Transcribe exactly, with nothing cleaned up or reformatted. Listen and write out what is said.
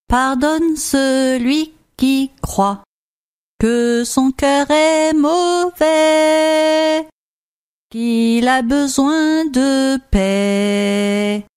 Pardonne celui qui croit que son cœur est mauvais, qu'il a besoin de paix.